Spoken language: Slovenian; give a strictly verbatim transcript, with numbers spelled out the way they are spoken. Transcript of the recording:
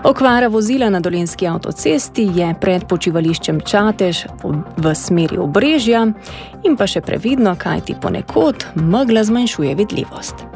Okvara vozila na Dolenjski avtocesti je pred počivališčem Čatež v smeri Obrežja in pa še previdno, kajti ponekod megla zmanjšuje vidljivost.